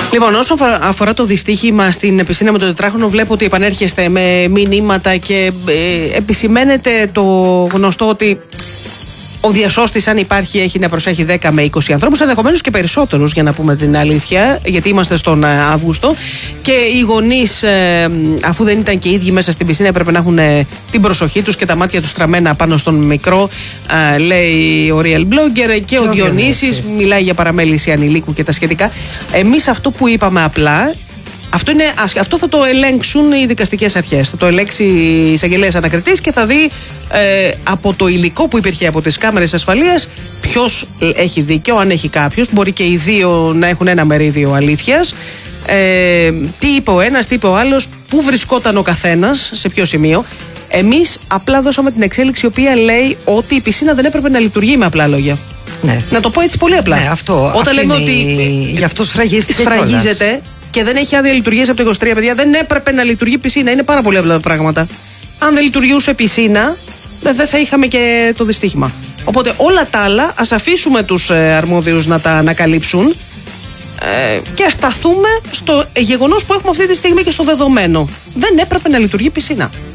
Λοιπόν, όσο αφορά το δυστύχημα στην πισίνα με το τετράχρονο, βλέπω ότι επανέρχεστε με μηνύματα και επισημαίνεται το γνωστό ότι ο διασώστης, αν υπάρχει, έχει να προσέχει 10 με 20 ανθρώπους, ενδεχομένως και περισσότερους, για να πούμε την αλήθεια, γιατί είμαστε στον Αύγουστο. Και οι γονείς, αφού δεν ήταν και οι ίδιοι μέσα στην πισίνα, έπρεπε να έχουν την προσοχή τους και τα μάτια τους στραμμένα πάνω στον μικρό, λέει ο Real Blogger. Και ο Διονύσης μιλάει για παραμέληση ανηλίκου και τα σχετικά. Εμείς αυτό που είπαμε απλά. Αυτό θα το ελέγξουν οι δικαστικές αρχές. Θα το ελέγξει η εισαγγελέας ανακριτής και θα δει από το υλικό που υπήρχε από τις κάμερες ασφαλείας ποιος έχει δίκιο, αν έχει κάποιος. Μπορεί και οι δύο να έχουν ένα μερίδιο αλήθειας. Τι είπε ο ένας, τι είπε ο άλλος, πού βρισκόταν ο καθένας, σε ποιο σημείο. Εμείς απλά δώσαμε την εξέλιξη, η οποία λέει ότι η πισίνα δεν έπρεπε να λειτουργεί, με απλά λόγια. Ναι. Να το πω έτσι πολύ απλά. Ναι, αυτό. Όταν λέμε ότι γι' αυτό σφραγίζεται και δεν έχει άδεια λειτουργίας από το 23, παιδιά, δεν έπρεπε να λειτουργεί πισίνα. Είναι πάρα πολύ απλά τα πράγματα. Αν δεν λειτουργούσε πισίνα, δεν θα είχαμε και το δυστύχημα. Οπότε όλα τα άλλα ας αφήσουμε τους αρμόδιους να τα ανακαλύψουν και ας σταθούμε στο γεγονός που έχουμε αυτή τη στιγμή και στο δεδομένο. Δεν έπρεπε να λειτουργεί πισίνα.